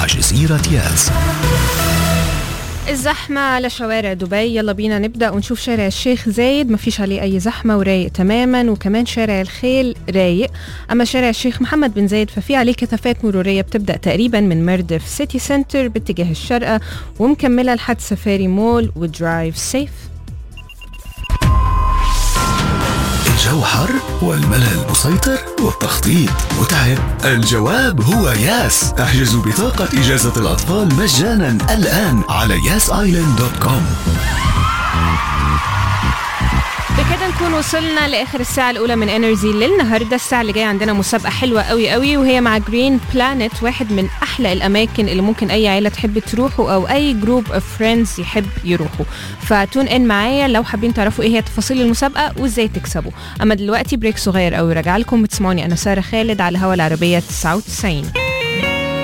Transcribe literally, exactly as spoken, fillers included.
مع جزيرة ياس. الزحمة على شوارع دبي، يلا بينا نبدأ ونشوف شارع الشيخ زايد ما فيش عليه أي زحمة ورايق تماما، وكمان شارع الخيل رايق. أما شارع الشيخ محمد بن زايد ففي عليه كثافات مرورية بتبدأ تقريبا من مردف سيتي سنتر باتجاه الشرقة ومكملة لحد سفاري مول ودرايف سيف. الجو حر والملل مسيطر والتخطيط متعب؟ الجواب هو ياس. احجزوا بطاقة إجازة الأطفال مجانا الآن على ياس آيلاند دوت كوم. بكده نكون وصلنا لآخر الساعة الأولى من انرجي للنهاردة. الساعة اللي جاية عندنا مسابقة حلوة قوي قوي، وهي مع جرين بلانت، واحد من أحلى الأماكن اللي ممكن أي عائلة تحب تروحوا أو أي جروب اوف فريندز يحب يروحوا. فتون إن معايا لو حابين تعرفوا إيه هي تفاصيل المسابقة وإزاي تكسبوا. أما دلوقتي بريك صغير قوي، راجع لكم بتسمعوني أنا سارة خالد على هوا العربية تسعة وتسعين.